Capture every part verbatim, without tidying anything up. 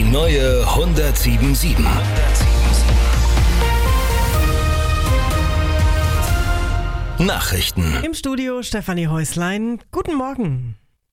neue hundertsieben Komma sieben. Nachrichten. Im Studio Stefanie Häuslein. Guten Morgen.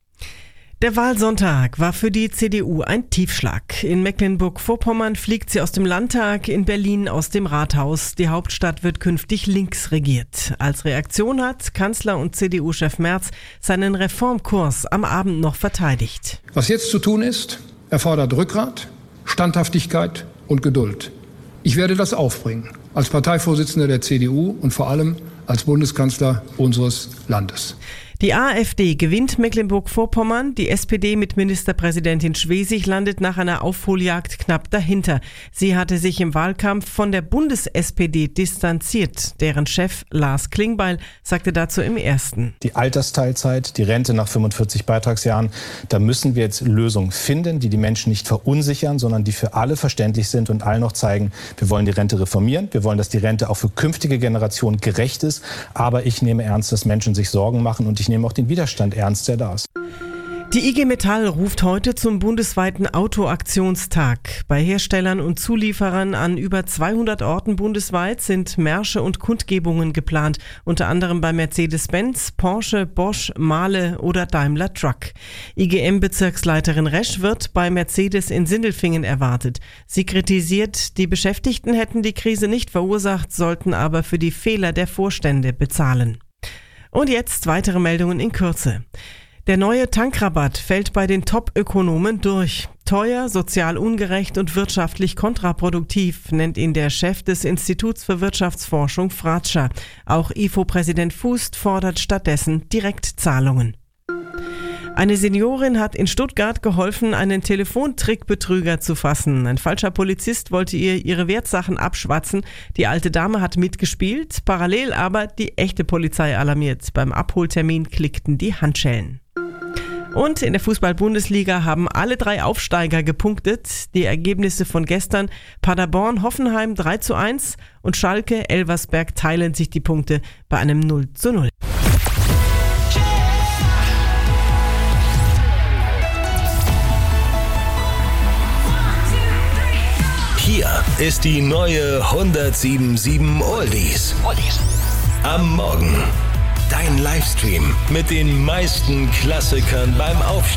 Der Wahlsonntag war für die C D U ein Tiefschlag. In Mecklenburg-Vorpommern fliegt sie aus dem Landtag, in Berlin aus dem Rathaus. Die Hauptstadt wird künftig links regiert. Als Reaktion hat Kanzler und C D U-Chef Merz seinen Reformkurs am Abend noch verteidigt. Was jetzt zu tun ist, erfordert Rückgrat, Standhaftigkeit und Geduld. Ich werde das aufbringen, als Parteivorsitzender der C D U und vor allem als Bundeskanzler unseres Landes. Die AfD gewinnt Mecklenburg-Vorpommern, die S P D mit Ministerpräsidentin Schwesig landet nach einer Aufholjagd knapp dahinter. Sie hatte sich im Wahlkampf von der Bundes-S P D distanziert. Deren Chef Lars Klingbeil sagte dazu im Ersten: Die Altersteilzeit, die Rente nach fünfundvierzig Beitragsjahren, da müssen wir jetzt Lösungen finden, die die Menschen nicht verunsichern, sondern die für alle verständlich sind und allen noch zeigen, wir wollen die Rente reformieren, wir wollen, dass die Rente auch für künftige Generationen gerecht ist, aber ich nehme ernst, dass Menschen sich Sorgen machen und ich nehme auch den Widerstand ernst, der da ist. Die I G Metall ruft heute zum bundesweiten Autoaktionstag. Bei Herstellern und Zulieferern an über zweihundert Orten bundesweit sind Märsche und Kundgebungen geplant, unter anderem bei Mercedes-Benz, Porsche, Bosch, Mahle oder Daimler Truck. I G M-Bezirksleiterin Resch wird bei Mercedes in Sindelfingen erwartet. Sie kritisiert, die Beschäftigten hätten die Krise nicht verursacht, sollten aber für die Fehler der Vorstände bezahlen. Und jetzt weitere Meldungen in Kürze. Der neue Tankrabatt fällt bei den Top-Ökonomen durch. Teuer, sozial ungerecht und wirtschaftlich kontraproduktiv, nennt ihn der Chef des Instituts für Wirtschaftsforschung Fratscher. Auch I F O-Präsident Fußt fordert stattdessen Direktzahlungen. Eine Seniorin hat in Stuttgart geholfen, einen Telefontrickbetrüger zu fassen. Ein falscher Polizist wollte ihr ihre Wertsachen abschwatzen. Die alte Dame hat mitgespielt, parallel aber die echte Polizei alarmiert. Beim Abholtermin klickten die Handschellen. Und in der Fußball-Bundesliga haben alle drei Aufsteiger gepunktet. Die Ergebnisse von gestern: Paderborn-Hoffenheim drei zu eins und Schalke-Elversberg teilen sich die Punkte bei einem null zu null. Hier ist die neue hundertsieben Komma sieben Oldies. Am Morgen. Dein Livestream mit den meisten Klassikern beim Aufstehen.